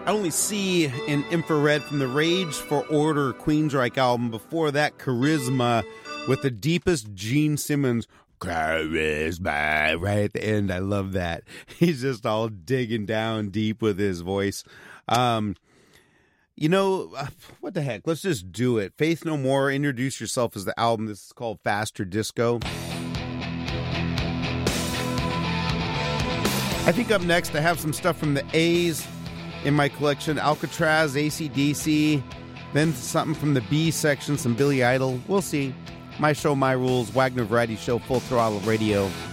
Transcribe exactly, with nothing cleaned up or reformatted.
I Only See in Infrared from the Rage for Order Queensryche album. Before that, Charisma with the deepest Gene Simmons charisma right at the end. I love that. He's just all digging down deep with his voice. Um, you know, what the heck? Let's just do it. Faith No More, Introduce Yourself is the album. This is called Faster Disco. I think up next I have some stuff from the A's in my collection. Alcatraz, A C D C, then something from the B section, some Billy Idol. We'll see. My show, my rules. Wagner Variety Show, Full Throttle Radio.